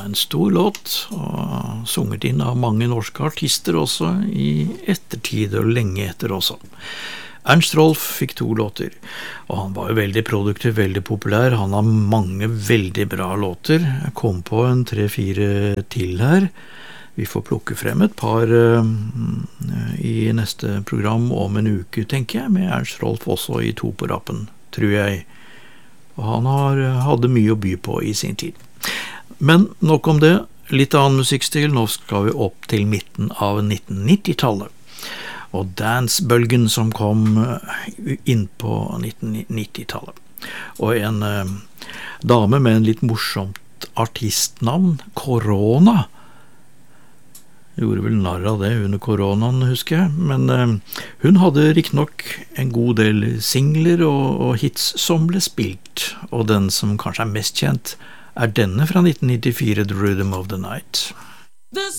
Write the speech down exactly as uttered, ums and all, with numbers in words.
en stor låt, og sunget inn av mange norske artister også, i ettertid og lenge etter også. Ernst Rolf fikk to låter, og han var jo veldig produktiv, veldig populær. Han har mange veldig bra låter. Jeg kom på en tre-fire til her. Vi får plukke frem et par uh, i neste program om en uke, tenker jeg, med Ernst Rolf også i to på rappen, tror jeg. Og han har, hadde mye å by på i sin tid. Men nok om det, litt annen musikkstil. Nå skal vi opp til midten av nitten nitti-tallet. Og dancebølgen som kom inn på nitten nitti-tallet. Og en uh, dame med en litt morsomt artistnavn, Corona, gjorde vel narr av det under koronaen, husker jeg, men eh, hun hadde riktignok en god del singler og, og hits som ble spilt, og den som kanskje er mest kjent er denne fra nitten nittifire, The Rhythm of the Night.